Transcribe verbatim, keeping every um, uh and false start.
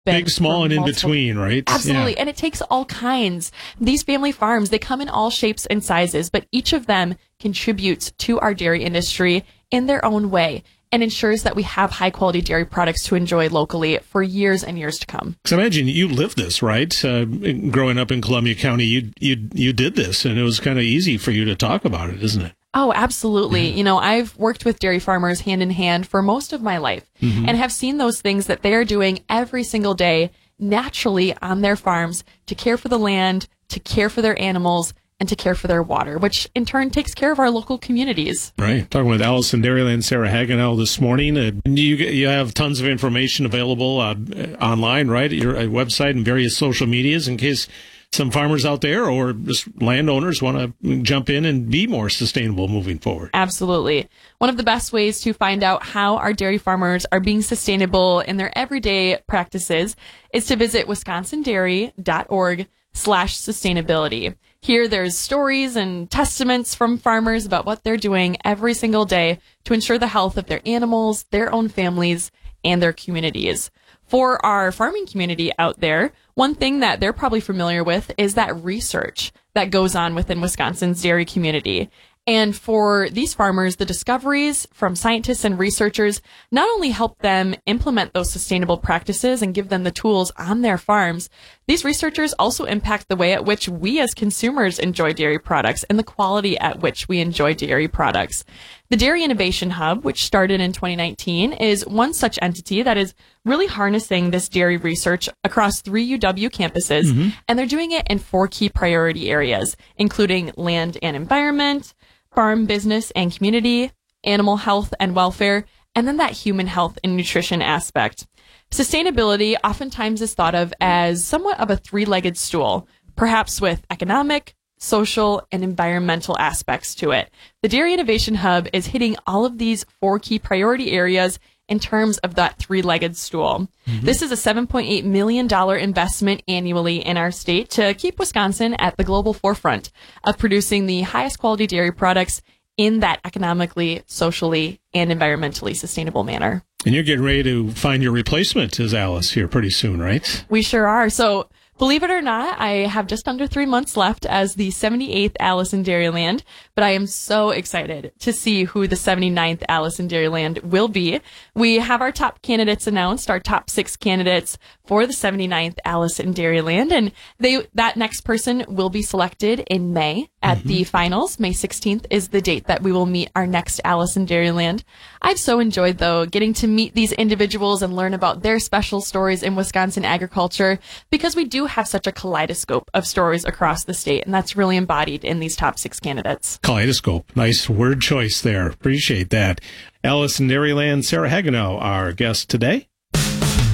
been big, small, and in multiple- between, right? Absolutely. Yeah. And it takes all kinds. These family farms, they come in all shapes and sizes, but each of them contributes to our dairy industry in their own way and ensures that we have high quality dairy products to enjoy locally for years and years to come. Because I imagine you lived this, right? Uh, growing up in Columbia County, you you you did this, and it was kind of easy for you to talk about it, isn't it? Oh, absolutely. You know, I've worked with dairy farmers hand in hand for most of my life Mm-hmm. and have seen those things that they are doing every single day naturally on their farms to care for the land, to care for their animals, and to care for their water, which in turn takes care of our local communities. Right. Talking with Allison Dairyland, Sarah Hagenau this morning. Uh, you you have tons of information available uh, online, right, at your uh, website and various social medias in case some farmers out there or just landowners want to jump in and be more sustainable moving forward. Absolutely. One of the best ways to find out how our dairy farmers are being sustainable in their everyday practices is to visit wisconsindairy.org slash sustainability. Here there's stories and testaments from farmers about what they're doing every single day to ensure the health of their animals, their own families, and their communities. For our farming community out there, one thing that they're probably familiar with is that research that goes on within Wisconsin's dairy community. And for these farmers, the discoveries from scientists and researchers not only help them implement those sustainable practices and give them the tools on their farms, these researchers also impact the way at which we as consumers enjoy dairy products and the quality at which we enjoy dairy products. The Dairy Innovation Hub, which started in twenty nineteen, is one such entity that is really harnessing this dairy research across three U W campuses, mm-hmm. and they're doing it in four key priority areas, including land and environment, farm business and community, animal health and welfare, and then that human health and nutrition aspect. Sustainability oftentimes is thought of as somewhat of a three-legged stool, perhaps with economic, social, and environmental aspects to it. The Dairy Innovation Hub is hitting all of these four key priority areas in terms of that three-legged stool. Mm-hmm. This is a seven point eight million dollars investment annually in our state to keep Wisconsin at the global forefront of producing the highest quality dairy products in that economically, socially, and environmentally sustainable manner. And you're getting ready to find your replacement as Alice here pretty soon, right? We sure are. So believe it or not, I have just under three months left as the seventy-eighth Alice in Dairyland, but I am so excited to see who the seventy-ninth Alice in Dairyland will be. We have our top candidates announced, our top six candidates for the seventy-ninth Alice in Dairyland, and they that next person will be selected in May at mm-hmm. the finals. May sixteenth is the date that we will meet our next Alice in Dairyland. I've so enjoyed, though, getting to meet these individuals and learn about their special stories in Wisconsin agriculture, because we do have such a kaleidoscope of stories across the state, and that's really embodied in these top six candidates. Kaleidoscope. Nice word choice there. Appreciate that. Alice in Dairyland, Sarah Hagenau, our guest today.